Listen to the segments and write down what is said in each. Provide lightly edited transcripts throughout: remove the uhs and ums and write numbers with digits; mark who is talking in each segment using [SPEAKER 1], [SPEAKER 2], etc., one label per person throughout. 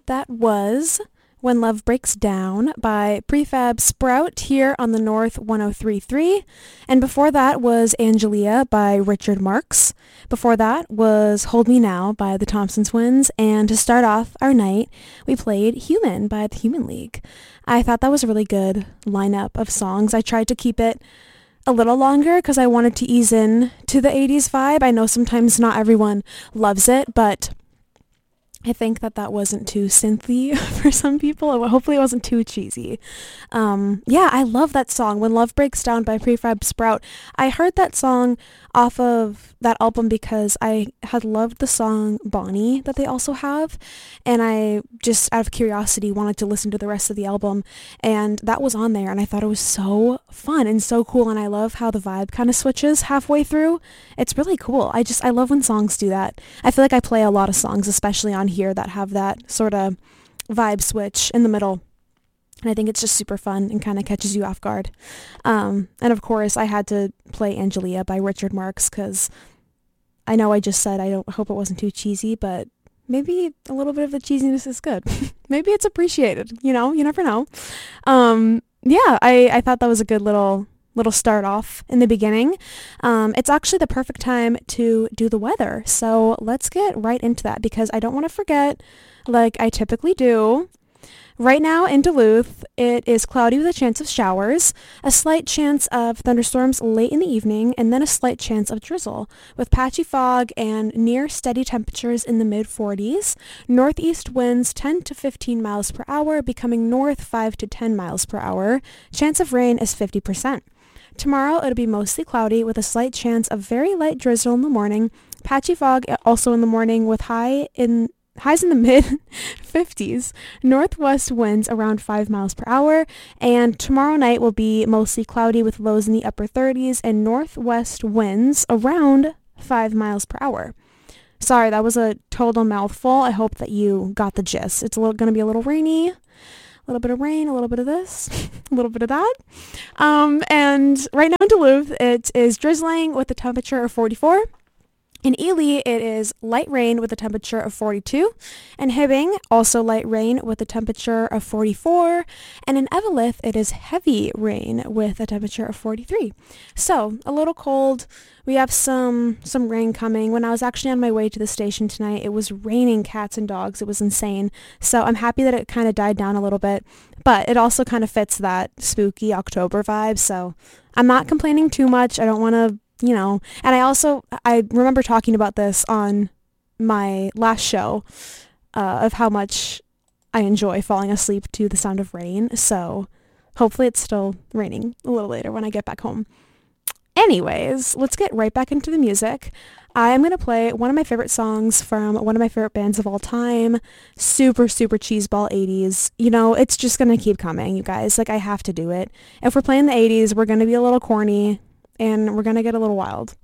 [SPEAKER 1] That was When Love Breaks Down by Prefab Sprout here on the North 103.3. And before that was Angelia by Richard Marx. Before that was Hold Me Now by the Thompson Twins. And to start off our night, we played Human by the Human League. I thought that was a really good lineup of songs. I tried to keep it a little longer because I wanted to ease in to the 80s vibe. I know sometimes not everyone loves it, but I think that wasn't too synthy for some people. Hopefully it wasn't too cheesy. Yeah, I love that song, When Love Breaks Down by Prefab Sprout. I heard that song off of that album because I had loved the song Bonnie that they also have, and I just, out of curiosity, wanted to listen to the rest of the album, and that was on there, and I thought it was so fun and so cool, and I love how the vibe kind of switches halfway through. It's really cool. I love when songs do that. I feel like I play a lot of songs, especially on here, that have that sort of vibe switch in the middle. And I think it's just super fun and kind of catches you off guard. And of course, I had to play Angelia by Richard Marx because I know I just said I don't hope it wasn't too cheesy, but maybe a little bit of the cheesiness is good. Maybe it's appreciated, you never know. Yeah, I thought that was a good little start off in the beginning. It's actually the perfect time to do the weather. So let's get right into that because I don't want to forget, like I typically do. Right now in Duluth, it is cloudy with a chance of showers, a slight chance of thunderstorms late in the evening, and then a slight chance of drizzle, with patchy fog and near steady temperatures in the mid-40s, northeast winds 10 to 15 miles per hour, becoming north 5 to 10 miles per hour. Chance of rain is 50%. Tomorrow, it'll be mostly cloudy with a slight chance of very light drizzle in the morning, patchy fog also in the morning with highs in the mid-50s, northwest winds around 5 miles per hour, and tomorrow night will be mostly cloudy with lows in the upper 30s and northwest winds around 5 miles per hour. Sorry, that was a total mouthful. I hope that you got the gist. It's going to be a little rainy. A little bit of rain, a little bit of this, a little bit of that. And right now in Duluth, it is drizzling with a temperature of 44. In Ely, it is light rain with a temperature of 42. In Hibbing, also light rain with a temperature of 44. And in Eveleth, it is heavy rain with a temperature of 43. So, a little cold. We have some rain coming. When I was actually on my way to the station tonight, it was raining cats and dogs. It was insane. So I'm happy that it kind of died down a little bit. But it also kind of fits that spooky October vibe. So I'm not complaining too much. I don't want to and I remember talking about this on my last show of how much I enjoy falling asleep to the sound of rain. So hopefully it's still raining a little later when I get back home. Anyways, let's get right back into the music. I'm going to play one of my favorite songs from one of my favorite bands of all time. Super, super cheeseball 80s. It's just going to keep coming, you guys. Like, I have to do it. If we're playing the 80s, we're going to be a little corny. And we're going to get a little wild.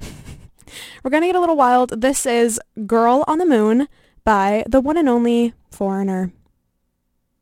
[SPEAKER 1] This is Girl on the Moon by the one and only Foreigner.